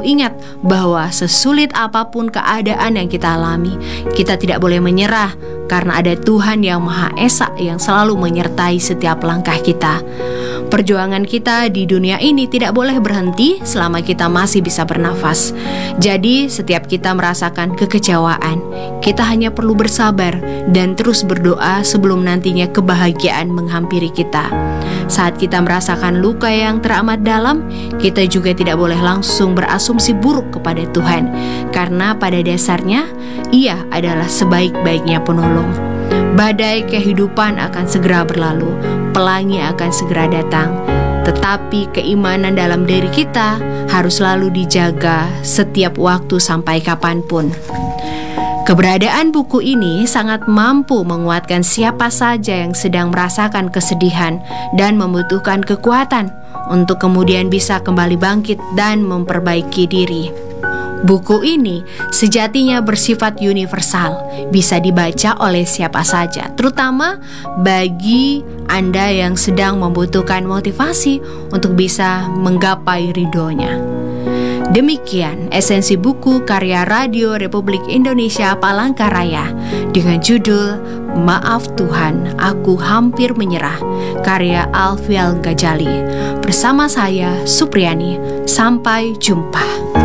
ingat bahwa sesulit apapun keadaan yang kita alami, kita tidak boleh menyerah karena ada Tuhan yang Maha Esa yang selalu menyertai setiap langkah kita. Perjuangan kita di dunia ini tidak boleh berhenti selama kita masih bisa bernafas. Jadi setiap kita merasakan kekecewaan, kita hanya perlu bersabar dan terus berdoa sebelum nantinya kebahagiaan menghampiri kita. Saat kita merasakan luka yang teramat dalam, kita juga tidak boleh langsung berasumsi buruk kepada Tuhan, karena pada dasarnya Ia adalah sebaik-baiknya penolong. Badai kehidupan akan segera berlalu, pelangi akan segera datang, tetapi keimanan dalam diri kita harus selalu dijaga setiap waktu sampai kapanpun. Keberadaan buku ini sangat mampu menguatkan siapa saja yang sedang merasakan kesedihan dan membutuhkan kekuatan untuk kemudian bisa kembali bangkit dan memperbaiki diri. Buku ini sejatinya bersifat universal, bisa dibaca oleh siapa saja, terutama bagi Anda yang sedang membutuhkan motivasi untuk bisa menggapai ridhonya. Demikian esensi buku karya Radio Republik Indonesia Palangkaraya dengan judul Maaf Tuhan, Aku Hampir Menyerah, karya Alfiel Ghazali. Bersama saya, Supriyani. Sampai jumpa.